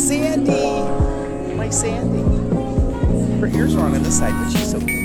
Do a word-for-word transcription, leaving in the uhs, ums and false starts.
Sandy! My Sandy. Her ears are on this side, but she's so cute.